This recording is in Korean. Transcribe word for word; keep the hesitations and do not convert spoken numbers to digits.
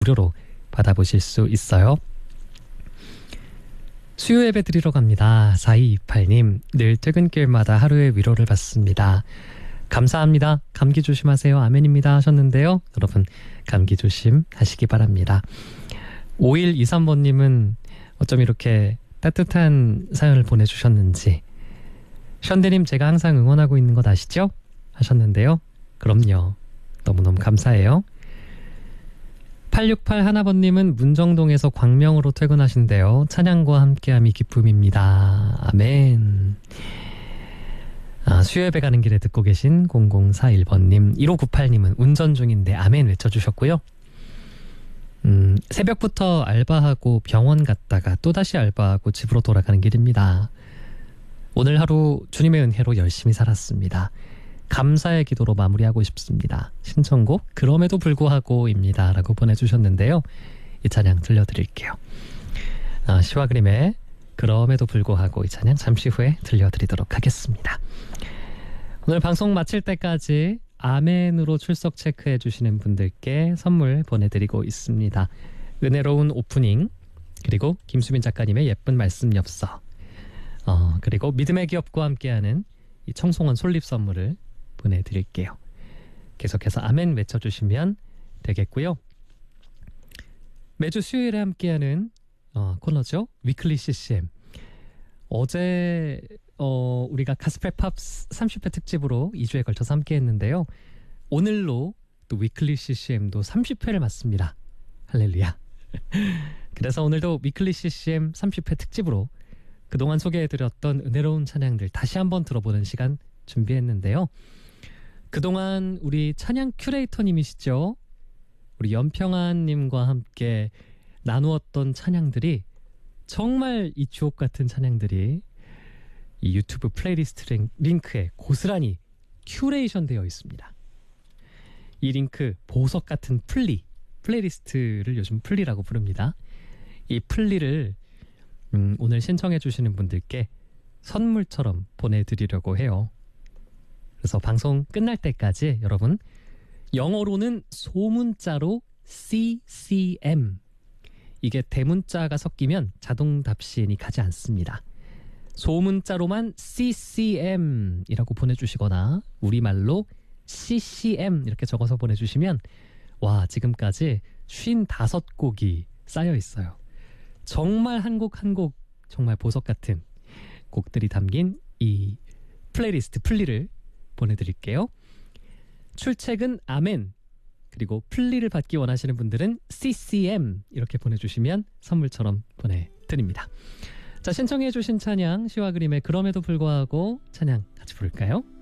무료로 받아보실 수 있어요. 수요 예배 드리러 갑니다. 사이이팔 님, 늘 퇴근길마다 하루의 위로를 받습니다. 감사합니다. 감기 조심하세요. 아멘입니다 하셨는데요. 여러분 감기 조심하시기 바랍니다. 오일이삼 번님은 어쩜 이렇게 따뜻한 사연을 보내주셨는지, 션대님 제가 항상 응원하고 있는 것 아시죠? 하셨는데요. 그럼요. 너무너무 감사해요. 팔육팔일 번님은 문정동에서 광명으로 퇴근하신대요. 찬양과 함께함이 기쁨입니다. 아멘. 아, 수요예배 가는 길에 듣고 계신 공공사일 번님, 일오구팔 님은 운전 중인데 아멘 외쳐주셨고요. 음, 새벽부터 알바하고 병원 갔다가 또다시 알바하고 집으로 돌아가는 길입니다. 오늘 하루 주님의 은혜로 열심히 살았습니다. 감사의 기도로 마무리하고 싶습니다. 신청곡 그럼에도 불구하고입니다 라고 보내주셨는데요. 이 찬양 들려드릴게요. 아, 시와 그림의 그럼에도 불구하고 이 찬양 잠시 후에 들려드리도록 하겠습니다. 오늘 방송 마칠 때까지 아멘으로 출석 체크해 주시는 분들께 선물 보내드리고 있습니다. 은혜로운 오프닝, 그리고 김수민 작가님의 예쁜 말씀 엽서, 어, 그리고 믿음의 기업과 함께하는 이 청송원 솔잎 선물을 보내드릴게요. 계속해서 아멘 외쳐주시면 되겠고요. 매주 수요일에 함께하는 어, 코너죠. 위클리 씨씨엠. 어제 어, 우리가 가스펠 팝스 삼십 회 특집으로 이 주에 걸쳐서 함께했는데요. 오늘로 또 위클리 씨씨엠도 삼십 회를 맞습니다. 할렐루야. 그래서 오늘도 위클리 씨씨엠 삼십 회 특집으로 그동안 소개해드렸던 은혜로운 찬양들 다시 한번 들어보는 시간 준비했는데요. 그동안 우리 찬양 큐레이터님이시죠? 우리 연평안님과 함께 나누었던 찬양들이, 정말 이 주옥 같은 찬양들이 이 유튜브 플레이리스트 링크에 고스란히 큐레이션 되어 있습니다. 이 링크, 보석 같은 플리, 플레이리스트를 요즘 플리라고 부릅니다. 이 플리를 음, 오늘 신청해 주시는 분들께 선물처럼 보내드리려고 해요. 그래서 방송 끝날 때까지 여러분, 영어로는 소문자로 씨씨엠, 이게 대문자가 섞이면 자동 답신이 가지 않습니다. 소문자로만 씨씨엠이라고 보내주시거나 우리말로 씨씨엠 이렇게 적어서 보내주시면, 와, 지금까지 쉰다섯 곡이 쌓여 있어요. 정말 한 곡 한 곡 정말 보석 같은 곡들이 담긴 이 플레이리스트 플리를 보내드릴게요. 출첵은 아멘, 그리고 플리를 받기 원하시는 분들은 씨씨엠 이렇게 보내주시면 선물처럼 보내드립니다. 자, 신청해 주신 찬양, 시와 그림의 그럼에도 불구하고 찬양 같이 부를까요?